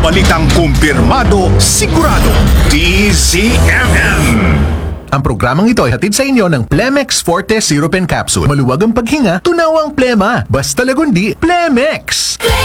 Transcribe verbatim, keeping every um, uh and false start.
balitang kumpirmado, sigurado. D Z M M. Ang programang ito ay hatid sa inyo ng Plemex Forte Syrup and Capsule. Maluwag ang paghinga, tunaw ang plema. Basta lagundi, Plemex!